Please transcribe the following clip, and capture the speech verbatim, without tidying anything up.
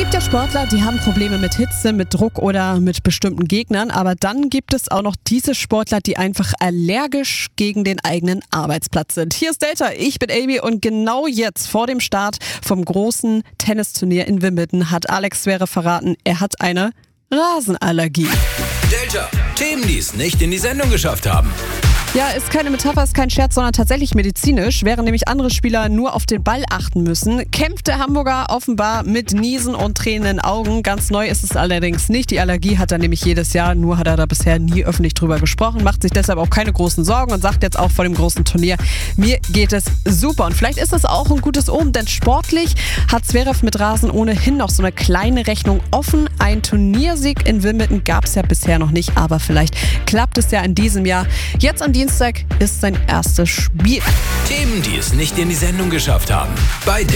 gibt ja Sportler, die haben Probleme mit Hitze, mit Druck oder mit bestimmten Gegnern. Aber dann gibt es auch noch diese Sportler, die einfach allergisch gegen den eigenen Arbeitsplatz sind. Hier ist Delta, ich bin Amy und genau jetzt vor dem Start vom großen Tennisturnier in Wimbledon hat Alex Zverev verraten, er hat eine Rasenallergie. Delta, Themen, die es nicht in die Sendung geschafft haben. Ja, ist keine Metapher, ist kein Scherz, sondern tatsächlich medizinisch. Während nämlich andere Spieler nur auf den Ball achten müssen, kämpft der Hamburger offenbar mit Niesen und tränenden Augen. Ganz neu ist es allerdings nicht. Die Allergie hat er nämlich jedes Jahr, nur hat er da bisher nie öffentlich drüber gesprochen, macht sich deshalb auch keine großen Sorgen und sagt jetzt auch vor dem großen Turnier, mir geht es super. Und vielleicht ist das auch ein gutes Omen, denn sportlich hat Zverev mit Rasen ohnehin noch so eine kleine Rechnung offen. Ein Turniersieg in Wimbledon gab es ja bisher noch nicht, aber vielleicht klappt es ja in diesem Jahr. Jetzt an Dienstag ist sein erstes Spiel. Themen, die es nicht in die Sendung geschafft haben. Bei